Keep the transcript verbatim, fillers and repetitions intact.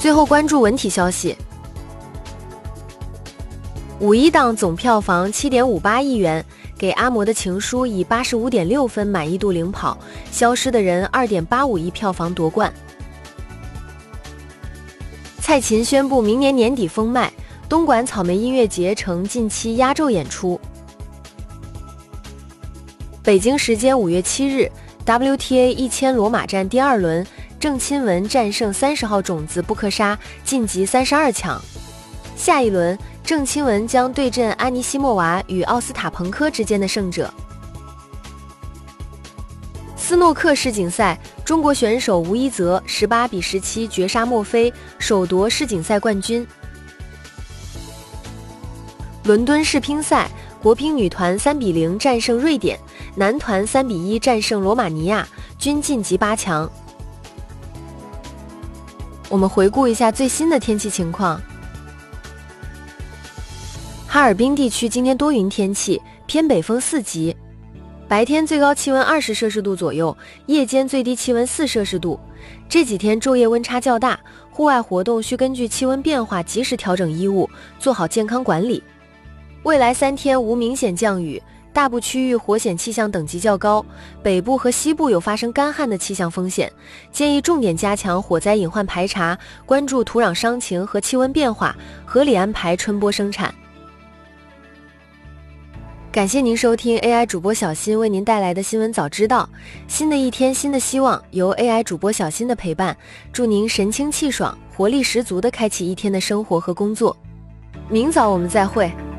最后关注文体消息，五一档总票房 七点五八亿元，给阿嬷的情书以 八十五点六分满意度领跑，消失的人 二点八五亿票房夺冠。蔡琴宣布明年年底封麦，东莞草莓音乐节成近期压轴演出。北京时间五月七日 W T A 一千罗马站第二轮，郑钦文战胜三十号种子布克沙，晋级三十二强。下一轮，郑钦文将对阵安尼西莫娃与奥斯塔彭科之间的胜者。斯诺克世锦赛，中国选手吴一泽十八比十七绝杀墨菲，首夺世锦赛冠军。伦敦世乒赛，国乒女团三比零战胜瑞典，男团三比一战胜罗马尼亚，均晋级八强。我们回顾一下最新的天气情况。哈尔滨地区今天多云天气，偏北风四级，白天最高气温二十摄氏度左右，夜间最低气温四摄氏度。这几天昼夜温差较大，户外活动需根据气温变化及时调整衣物，做好健康管理。未来三天无明显降雨，大部区域火险气象等级较高，北部和西部有发生干旱的气象风险，建议重点加强火灾隐患排查，关注土壤伤情和气温变化，合理安排春播生产。感谢您收听 A I 主播小新为您带来的新闻早知道。新的一天，新的希望，由 A I 主播小新的陪伴，祝您神清气爽、活力十足地开启一天的生活和工作。明早我们再会。